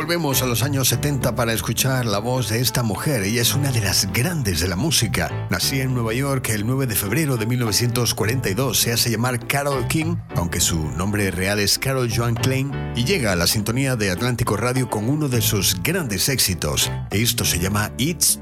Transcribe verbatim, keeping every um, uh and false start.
Volvemos a los años setenta para escuchar la voz de esta mujer. Ella es una de las grandes de la música. Nacía en Nueva York el nueve de febrero de mil novecientos cuarenta y dos. Se hace llamar Carole King, aunque su nombre real es Carol Joan Klein, y llega a la sintonía de Atlántico Radio con uno de sus grandes éxitos. Esto se llama It's